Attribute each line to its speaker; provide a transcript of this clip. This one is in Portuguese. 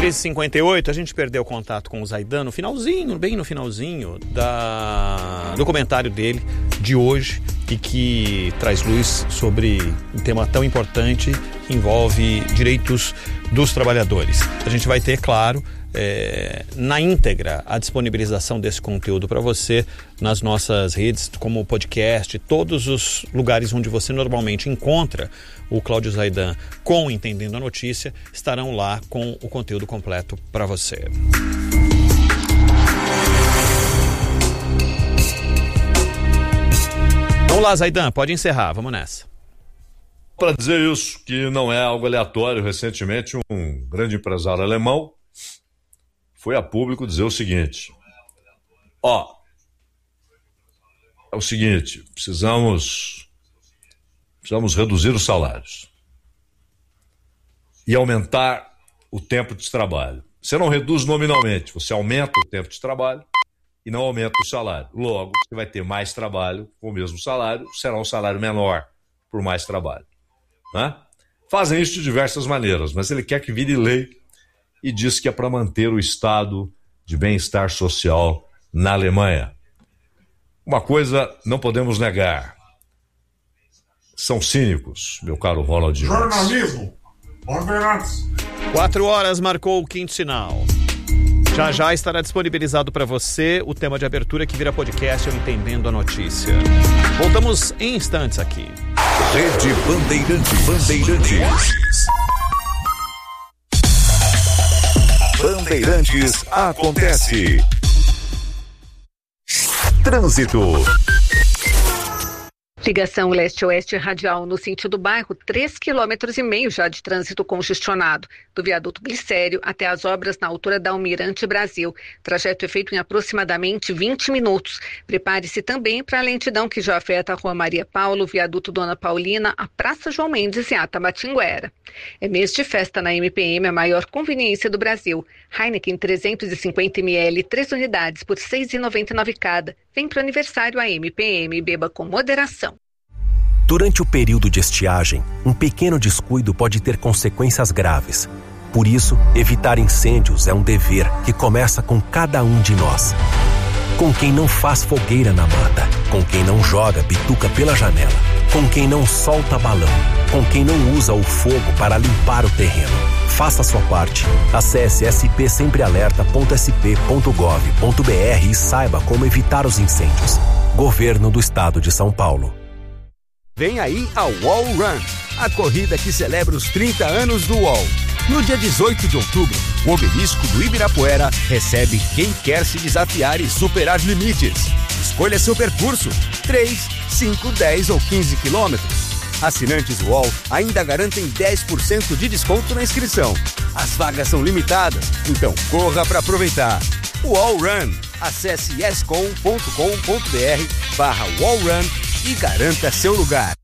Speaker 1: 13h58, a gente perdeu contato com o Zaidan no finalzinho, bem no finalzinho do comentário dele de hoje e que traz luz sobre um tema tão importante que envolve direitos dos trabalhadores. A gente vai ter, claro, na íntegra a disponibilização desse conteúdo para você nas nossas redes, como podcast, todos os lugares onde você normalmente encontra o Cláudio Zaidan com Entendendo a Notícia estarão lá com o conteúdo completo para você. Vamos lá, Zaidan, pode encerrar, vamos nessa.
Speaker 2: Para dizer isso, que não é algo aleatório, recentemente um grande empresário alemão foi a público dizer o seguinte: é o seguinte, precisamos reduzir os salários e aumentar o tempo de trabalho. Você não reduz nominalmente, você aumenta o tempo de trabalho e não aumenta o salário. Logo, você vai ter mais trabalho com o mesmo salário, será um salário menor por mais trabalho. Né? Fazem isso de diversas maneiras, mas ele quer que vire lei e diz que é para manter o estado de bem-estar social na Alemanha. Uma coisa não podemos negar: são cínicos, meu caro Ronald Dias.
Speaker 3: Jornalismo, Bandeirantes.
Speaker 1: 4 horas marcou o quinto sinal. Já estará disponibilizado para você o tema de abertura que vira podcast, eu Entendendo a Notícia. Voltamos em instantes aqui.
Speaker 4: Rede Bandeirantes. Bandeirantes acontece. Trânsito.
Speaker 5: Ligação leste-oeste radial no sentido bairro, 3,5 km já de trânsito congestionado, do viaduto Glicério até as obras na altura da Almirante Brasil. Trajeto é feito em aproximadamente 20 minutos. Prepare-se também para a lentidão que já afeta a Rua Maria Paulo, viaduto Dona Paulina, a Praça João Mendes e a Tabatinguera. É mês de festa na MPM, a maior conveniência do Brasil. Heineken 350 ml, 3 unidades por R$ 6,99 cada. Vem para o aniversário a MPM e beba com moderação.
Speaker 6: Durante o período de estiagem, um pequeno descuido pode ter consequências graves. Por isso, evitar incêndios é um dever que começa com cada um de nós. Com quem não faz fogueira na mata, com quem não joga bituca pela janela, com quem não solta balão, com quem não usa o fogo para limpar o terreno. Faça a sua parte. Acesse spsemprealerta.sp.gov.br e saiba como evitar os incêndios. Governo do Estado de São Paulo.
Speaker 7: Vem aí a Wall Run, a corrida que celebra os 30 anos do UOL. No dia 18 de outubro, o obelisco do Ibirapuera recebe quem quer se desafiar e superar limites. Escolha seu percurso, 3, 5, 10 ou 15 quilômetros. Assinantes UOL ainda garantem 10% de desconto na inscrição. As vagas são limitadas, então corra para aproveitar. UOL Run. Acesse escom.com.br/wallrun e garanta seu lugar.